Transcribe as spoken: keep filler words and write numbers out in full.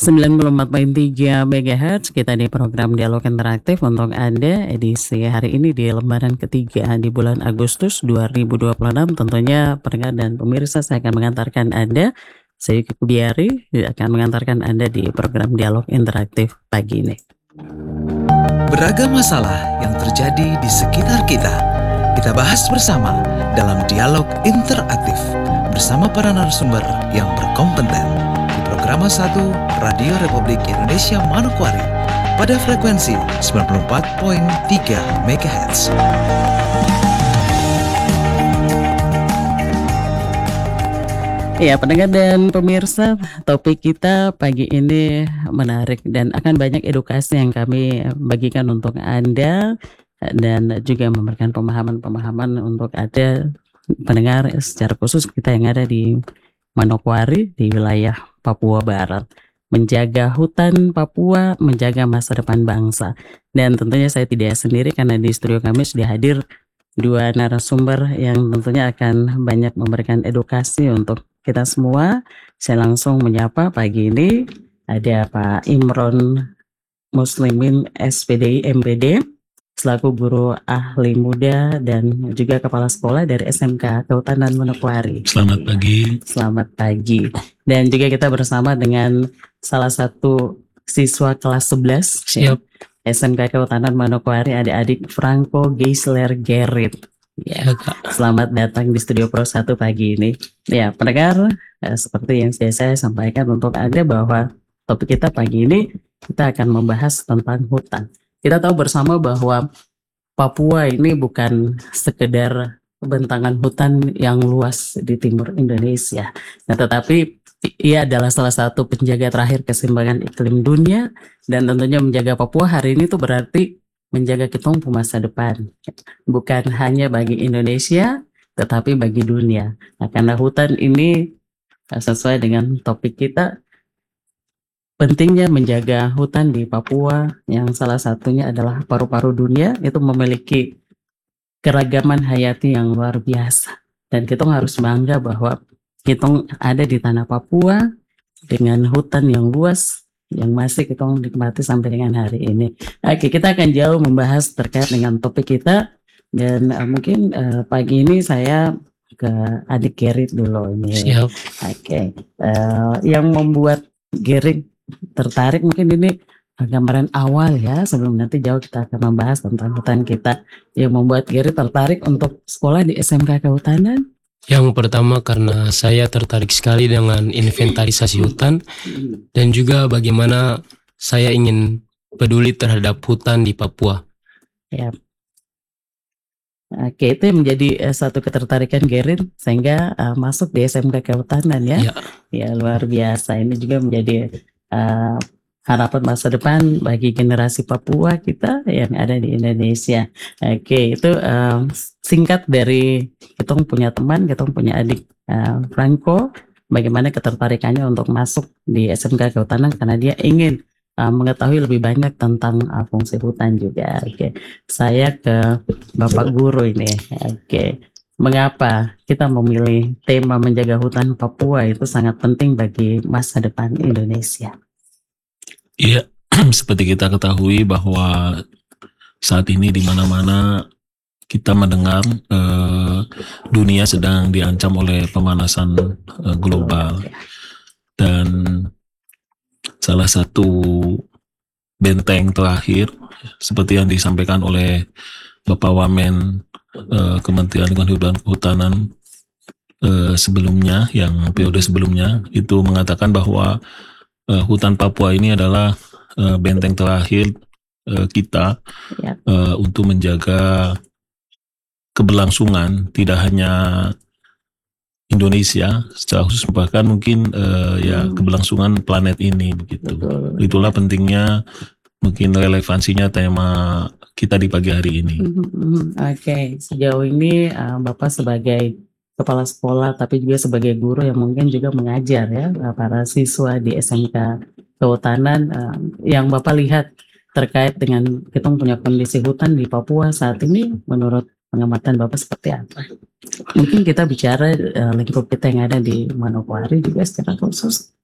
sembilan puluh empat koma tiga megahertz kita di program Dialog Interaktif untuk Anda edisi hari ini di lembaran ketiga di bulan Agustus dua ribu dua puluh enam. Tentunya pendengar dan pemirsa, saya akan mengantarkan Anda, saya Yuki Kubiari akan mengantarkan Anda di program Dialog Interaktif pagi ini. Beragam masalah yang terjadi di sekitar kita, kita bahas bersama dalam Dialog Interaktif bersama para narasumber yang berkompeten. Programa satu Radio Republik Indonesia Manokwari pada frekuensi sembilan puluh empat koma tiga megahertz. Ya, pendengar dan pemirsa, topik kita pagi ini menarik dan akan banyak edukasi yang kami bagikan untuk Anda dan juga memberikan pemahaman-pemahaman untuk Anda pendengar secara khusus kita yang ada di Manokwari di wilayah Papua Barat. Menjaga hutan Papua, menjaga masa depan bangsa. Dan tentunya saya tidak sendiri karena di studio kami sudah hadir dua narasumber yang tentunya akan banyak memberikan edukasi untuk kita semua. Saya langsung menyapa pagi ini ada Pak Imron Muslimin S P D I M P D selaku guru ahli muda dan juga kepala sekolah dari S M K Kehutanan Manokwari. Selamat pagi. Selamat pagi. Dan juga kita bersama dengan salah satu siswa kelas sebelas Siap. ya, S M K Kehutanan Manokwari, adik-adik Franco Geisler Gerrit. Ya, selamat datang di Studio Pro satu pagi ini. Ya, pendengar, eh, seperti yang sudah saya sampaikan untuk Anda bahwa topik kita pagi ini kita akan membahas tentang hutan. Kita tahu bersama bahwa Papua ini bukan sekedar bentangan hutan yang luas di timur Indonesia. Nah, tetapi ia adalah salah satu penjaga terakhir keseimbangan iklim dunia, dan tentunya menjaga Papua hari ini itu berarti menjaga kita masa depan. Bukan hanya bagi Indonesia, tetapi bagi dunia. Nah, karena hutan ini sesuai dengan topik kita, pentingnya menjaga hutan di Papua yang salah satunya adalah paru-paru dunia itu memiliki keragaman hayati yang luar biasa. Dan kita harus bangga bahwa kita ada di tanah Papua dengan hutan yang luas yang masih kita nikmati sampai dengan hari ini. Oke, kita akan jauh membahas terkait dengan topik kita dan uh, mungkin uh, pagi ini saya ke adik Gerrit dulu ini. Siap. Oke, uh, yang membuat Gerrit tertarik mungkin ini gambaran awal ya, sebelum nanti jauh kita akan membahas tentang hutan kita. Yang membuat Gerrit tertarik untuk sekolah di S M K Kehutanan? Yang pertama karena saya tertarik sekali dengan inventarisasi hutan dan juga bagaimana saya ingin peduli terhadap hutan di Papua. Ya. Oke, itu yang menjadi uh, satu ketertarikan Gerrit sehingga uh, masuk di S M K Kehutanan ya. Ya. Ya, luar biasa. Ini juga menjadi Uh, harapan masa depan bagi generasi Papua kita yang ada di Indonesia. Oke, itu uh, singkat dari kita punya teman, kita punya adik uh, Franco, bagaimana ketertarikannya untuk masuk di S M K Kehutanan karena dia ingin uh, mengetahui lebih banyak tentang uh, fungsi hutan juga. Oke, saya ke Bapak Guru ini. Oke. Mengapa kita memilih tema menjaga hutan Papua itu sangat penting bagi masa depan Indonesia? Iya, seperti kita ketahui bahwa saat ini di mana-mana kita mendengar eh, dunia sedang diancam oleh pemanasan eh, global, dan salah satu benteng terakhir seperti yang disampaikan oleh Bapak Wamen Uh, Kementerian Lingkungan Hidup dan Kehutanan uh, sebelumnya, yang periode sebelumnya itu mengatakan bahwa uh, hutan Papua ini adalah uh, benteng terakhir uh, kita uh, untuk menjaga keberlangsungan tidak hanya Indonesia secara khusus, bahkan mungkin uh, ya keberlangsungan planet ini begitu. Betul. Itulah pentingnya, mungkin relevansinya tema kita di pagi hari ini. Mm-hmm. Oke, okay. Sejauh ini uh, Bapak sebagai kepala sekolah tapi juga sebagai guru yang mungkin juga mengajar ya para siswa di S M K Kehutanan, uh, yang Bapak lihat terkait dengan kita punya kondisi hutan di Papua saat ini, menurut pengamatan Bapak seperti apa? Mungkin kita bicara uh, lingkup kita yang ada di Manokwari juga secara khusus.